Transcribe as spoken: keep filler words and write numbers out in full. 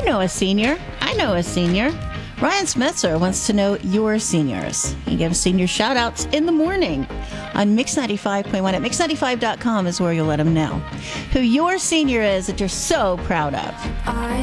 know a senior. I know a senior. Ryan Smetzer wants to know your seniors. He gives senior shout-outs in the morning on Mix ninety-five point one. At mix ninety-five dot com is where you'll let him know who your senior is that you're so proud of. I